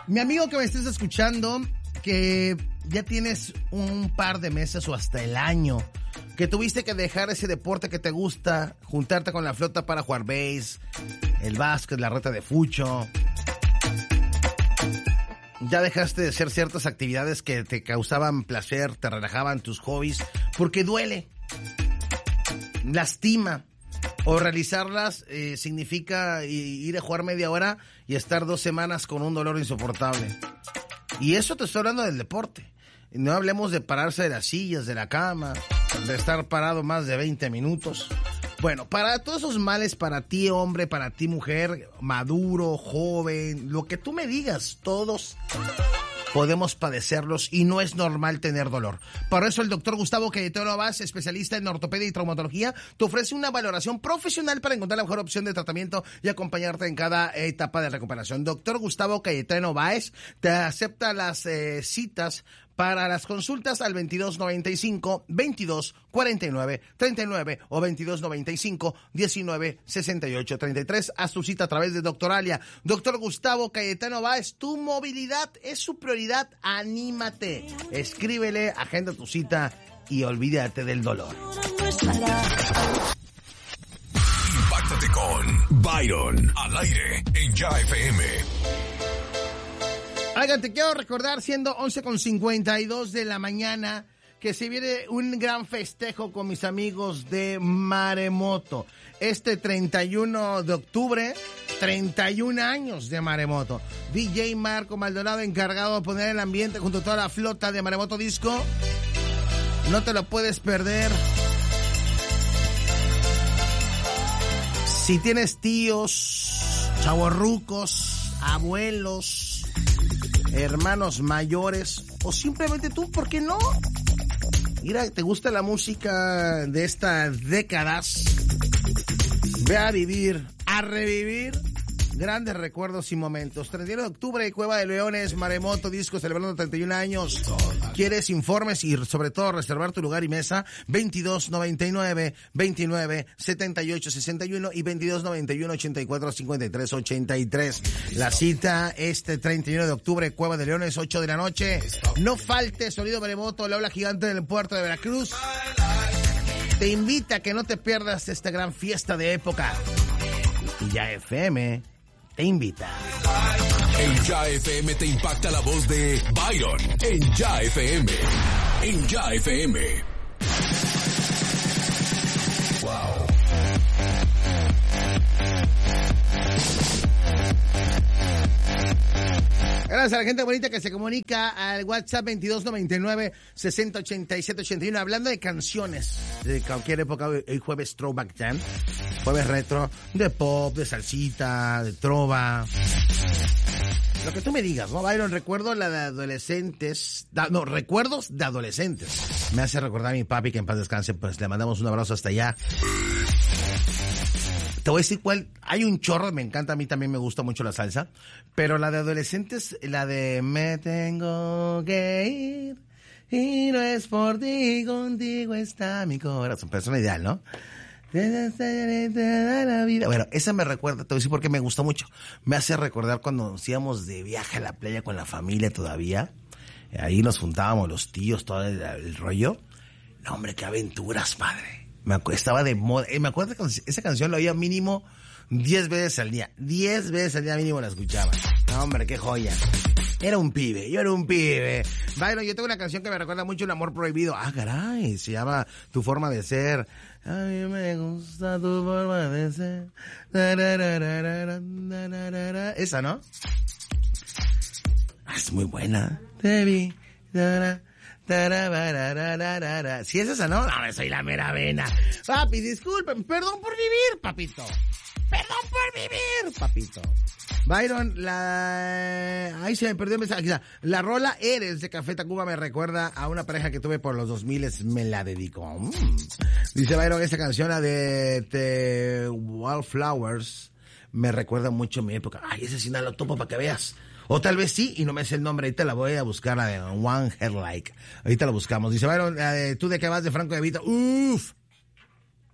Mi amigo que me estés escuchando, que ya tienes un par de meses o hasta el año, que tuviste que dejar ese deporte que te gusta, juntarte con la flota para jugar base, el básquet, la reta de fucho. Ya dejaste de hacer ciertas actividades que te causaban placer, te relajaban tus hobbies, porque duele, lastima. O realizarlas significa ir a jugar media hora y estar 2 semanas con un dolor insoportable. Y eso te estoy hablando del deporte. No hablemos de pararse de las sillas, de la cama, de estar parado más de 20 minutos. Bueno, para todos esos males, para ti hombre, para ti mujer, maduro, joven, lo que tú me digas, todos podemos padecerlos y no es normal tener dolor. Por eso el doctor Gustavo Cayetano Báez, especialista en ortopedia y traumatología, te ofrece una valoración profesional para encontrar la mejor opción de tratamiento y acompañarte en cada etapa de recuperación. Doctor Gustavo Cayetano Báez te acepta las citas para las consultas al 2295 22 49 39 o 2295 19 68 33. Haz tu cita a través de Doctoralia. Doctor Gustavo Cayetano Báez, tu movilidad es su prioridad. Anímate. Escríbele, agenda tu cita y olvídate del dolor. Impáctate con Byron al aire en Ya FM. Oigan, te quiero recordar, siendo 11:52 de la mañana, que se viene un gran festejo con mis amigos de Maremoto. Este 31 de octubre, 31 años de Maremoto. DJ Marco Maldonado, encargado de poner el ambiente junto a toda la flota de Maremoto Disco. No te lo puedes perder. Si tienes tíos, chavorrucos, abuelos, hermanos mayores, o simplemente tú, ¿por qué no? Mira, ¿te gusta la música de estas décadas? Ve a vivir, a revivir grandes recuerdos y momentos. 31 de octubre, Cueva de Leones, Maremoto Disco, celebrando 31 años. ¿Quieres informes y sobre todo reservar tu lugar y mesa? 2299 29 78 61 y 2291 84 53 83. La cita este 31 de octubre, Cueva de Leones, 8 de la noche. No falte Sonido Maremoto, la ola gigante del puerto de Veracruz. Te invita a que no te pierdas esta gran fiesta de época. Y Ya FM te invita. En Ya FM te impacta la voz de Byron. En Ya FM. En Ya FM. Wow. Gracias a la gente bonita que se comunica al WhatsApp 2299-608781. Hablando de canciones de cualquier época, hoy jueves Throwback Jam, jueves retro, de pop, de salsita, de trova. Lo que tú me digas, ¿no, Byron? Recuerdo la de adolescentes, recuerdos de adolescentes. Me hace recordar a mi papi, que en paz descanse, pues le mandamos un abrazo hasta allá. Te voy a decir cuál, hay un chorro, me encanta, a mí también me gusta mucho la salsa, pero la de adolescentes, la de me tengo que ir, y no es por ti, contigo está mi corazón, persona ideal, ¿no? La vida. Bueno, esa me recuerda, te voy a decir por qué me gustó mucho, me hace recordar cuando nos íbamos de viaje a la playa con la familia todavía, ahí nos juntábamos los tíos, todo el rollo, no hombre, qué aventuras, padre. Estaba de moda. Me acuerdo que esa canción la oía mínimo 10 veces al día. 10 veces al día mínimo la escuchaba. No, hombre, qué joya. Yo era un pibe. Byron, yo tengo una canción que me recuerda mucho El amor prohibido. Ah, caray, se llama Tu forma de ser. A mí me gusta tu forma de ser. Esa, ¿no? Ah, es muy buena. Te vi. Si es esa, ¿no? No, soy la mera vena. Papi, disculpen, perdón por vivir, papito. Perdón por vivir, papito. Byron, ahí se me perdió el mensaje. La rola Eres de Café Tacuba me recuerda a una pareja que tuve por los 2000, me la dedicó. Dice Byron, esa canción, la de The Wildflowers, me recuerda mucho a mi época. Ay, ese sí no lo topo para que veas. O tal vez sí, y no me sé el nombre. Ahorita la voy a buscar, la de One Head Like. Ahorita la buscamos. Dice, Byron, ¿tú de qué vas de Franco de Vita? Uf.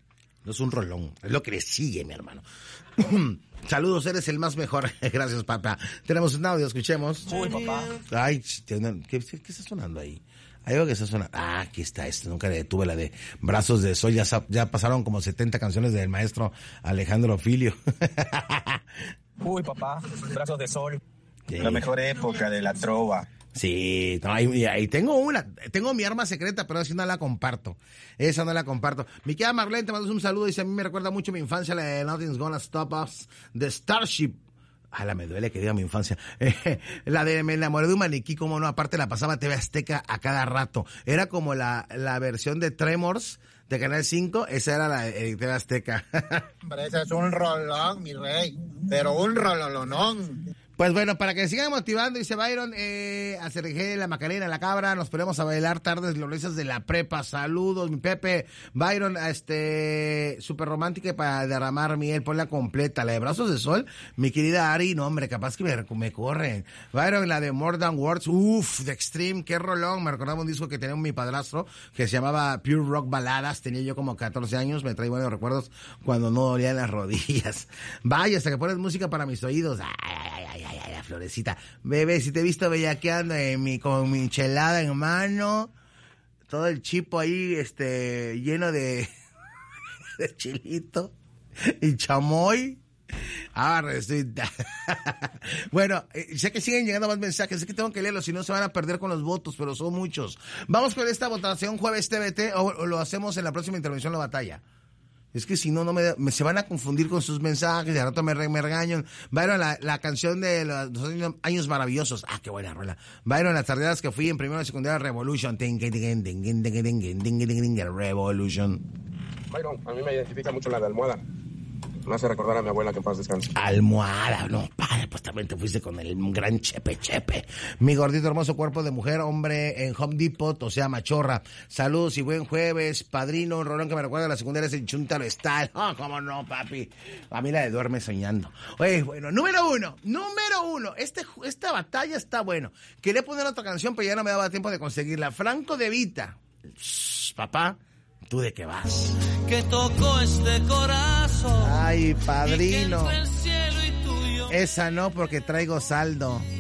es un rolón, es lo que le sigue, mi hermano. Saludos, eres el más mejor. Gracias, papá. Tenemos un audio, escuchemos. Uy, papá. Ay, ¿qué está sonando ahí? Hay algo que está sonando. Ah, aquí está esto. Nunca le detuve la de Brazos de Sol. Ya pasaron como 70 canciones del maestro Alejandro Filio. Uy, papá. Brazos de Sol. Sí. La mejor época de la trova. Sí, no, ahí tengo mi arma secreta, pero esa no la comparto. Mi querida Marlene, te mando un saludo. Dice, a mí me recuerda mucho mi infancia, la de Nothing's Gonna Stop Us, de Starship. Me duele que diga mi infancia. La de Me enamoré de un maniquí, como no, aparte la pasaba TV Azteca a cada rato. Era como la versión de Tremors de Canal 5, esa era la de TV Azteca. Hombre, ese es un rolón, mi rey, pero un rololonón. Pues bueno, para que sigan motivando, dice Byron, a Sergio, la Macarena, la Cabra, nos ponemos a bailar tardes gloriosas de la prepa. Saludos, mi Pepe. Byron, súper romántica para derramar miel, ponla completa. La de Brazos de Sol, mi querida Ari, no hombre, capaz que me corren. Byron, la de More Than Words, de Extreme, qué rolón. Me recordaba un disco que tenía mi padrastro, que se llamaba Pure Rock Baladas. Tenía yo como 14 años, me trae buenos recuerdos cuando no dolían las rodillas. Vaya, hasta que pones música para mis oídos. Ay, Florecita. Bebé, si te he visto bellaqueando con mi chelada en mano, todo el chipo ahí, lleno de chilito y chamoy. Bueno, sé que siguen llegando más mensajes, sé que tengo que leerlos, si no se van a perder con los votos, pero son muchos. Vamos con esta votación jueves TVT o lo hacemos en la próxima intervención de la batalla. Es que si no, se van a confundir con sus mensajes, de rato me regañan. Byron, la canción de los años maravillosos. Ah, qué buena rola. Byron, las tardeadas que fui en primero y secundaria, Revolution. Revolution. Byron, a mí me identifica mucho la de Almohada. Me hace recordar a mi abuela, que en paz descanse. Almohada, no, padre, pues también te fuiste con el gran Chepe. Mi gordito hermoso cuerpo de mujer, hombre en Home Depot, o sea, machorra. Saludos y buen jueves, padrino, un rolón que me recuerda a la secundaria es el Chuntaro Style. Oh, cómo no, papi. A mí la de Duerme Soñando. Oye, bueno, número uno. Esta batalla está bueno. Quería poner otra canción, pero ya no me daba tiempo de conseguirla. Franco De Vita. Papá, ¿tú de qué vas? Que tocó este corazón. Ay, padrino. Esa no, porque traigo saldo.